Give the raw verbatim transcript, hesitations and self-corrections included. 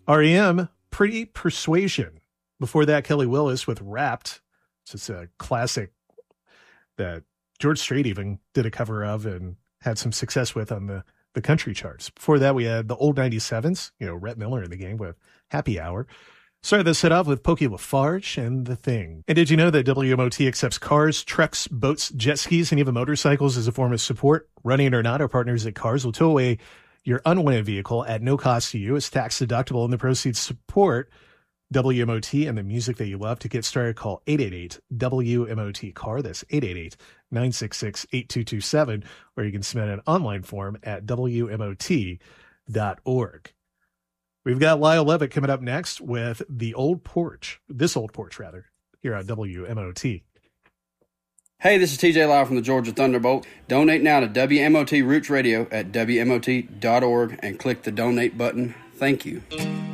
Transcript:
R E M, Pretty Persuasion. Before that, Kelly Willis with Wrapped. It's just a classic that George Strait even did a cover of and had some success with on the, the country charts. Before that, we had the old ninety-sevens, you know, Rhett Miller in the game with Happy Hour. Started this set off with Pokey Lafarge and The Thing. And did you know that W M O T accepts cars, trucks, boats, jet skis, and even motorcycles as a form of support? Running or not, our partners at Cars will tow away your unwanted vehicle at no cost to you. It's tax deductible, and the proceeds support W M O T and the music that you love. To get started, call eight eight eight W M O T car. That's eight eight eight, nine six six, eight two two seven, or you can submit an online form at W M O T dot org. We've got Lyle Levitt coming up next with The Old Porch, this old porch rather, here on W M O T. Hey, this is T J Lyle from the Georgia Thunderbolt. Donate now to W M O T Roots Radio at W M O T dot org and click the donate button. Thank you.